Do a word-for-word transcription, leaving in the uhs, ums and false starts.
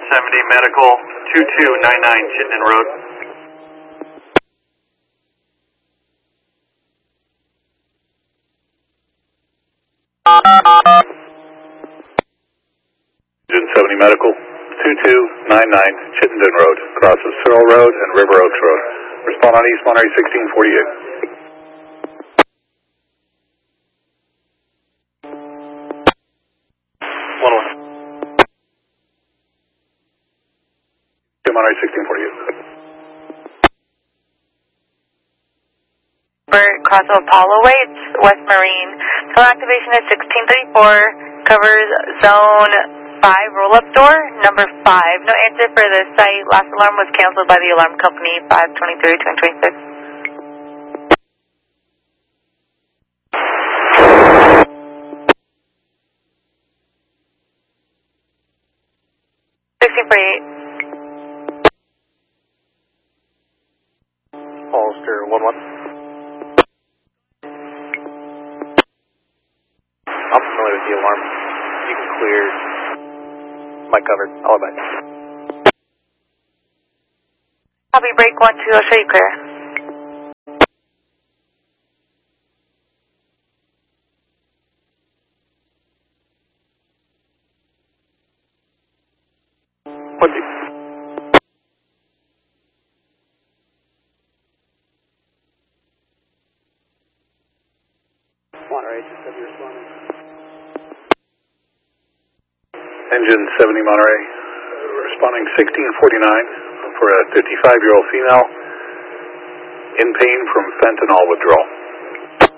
seventy Medical, two two nine nine Chittenden Road. Engine seventy Medical, two two nine nine Chittenden Road, crosses Searle Road and River Oaks Road. Respond on East Monterey sixteen forty-eight. one one. Monterey sixteen forty-eight. Cross of Apollo Way, it's West Marine. Total activation is sixteen thirty-four, covers zone five roll-up door, number five. No answer for the site. Last alarm was canceled by the alarm company, five twenty-three twenty twenty-six. sixteen forty-eight. Hollister one one. I'm familiar with the alarm. You can clear my cover. I'll back. Copy, break one two, I'll show you clear. One two. Monterey, just have you responding. Engine seventy Monterey, responding sixteen forty-nine for a fifty-five-year-old female in pain from fentanyl withdrawal.